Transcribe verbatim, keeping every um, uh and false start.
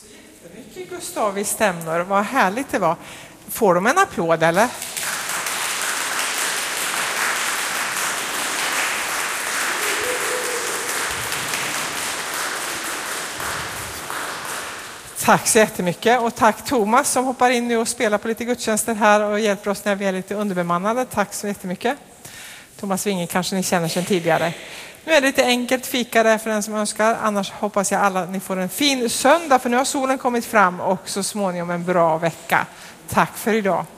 Mycket Gustav i stämmor, vad härligt det var. Får de en applåd eller? Tack så jättemycket och tack Thomas som hoppar in nu och spelar på lite gudstjänster här och hjälper oss när vi är lite underbemannade. Tack så jättemycket. Thomas Winge kanske ni känner sedan tidigare. Nu är det lite enkelt fika där för den som önskar. Annars hoppas jag alla att ni får en fin söndag för nu har solen kommit fram och så småningom en bra vecka. Tack för idag.